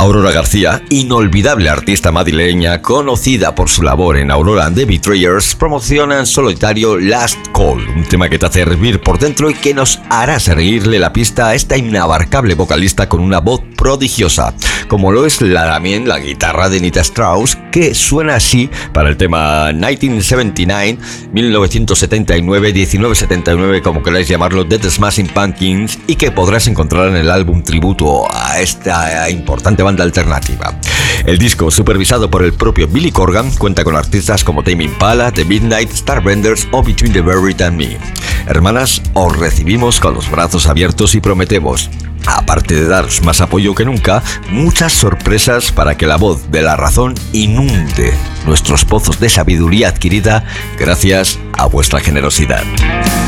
Aurora García, inolvidable artista madrileña conocida por su labor en Aurora and the Betrayers, promociona en solitario Last Call, un tema que te hace hervir por dentro y que nos hará seguirle la pista a esta inabarcable vocalista con una voz prodigiosa, como lo es también la guitarra de Nita Strauss, que suena así para el tema 1979, 1979, 1979, como queráis llamarlo, de The Smashing Pumpkins, y que podrás encontrar en el álbum tributo a esta importante banda alternativa. El disco, supervisado por el propio Billy Corgan, cuenta con artistas como Tame Impala, The Midnight, Starbenders o Between the Buried and Me. Hermanas, os recibimos con los brazos abiertos y prometemos, aparte de daros más apoyo que nunca, muchas sorpresas para que la voz de la razón inunde nuestros pozos de sabiduría adquirida gracias a vuestra generosidad.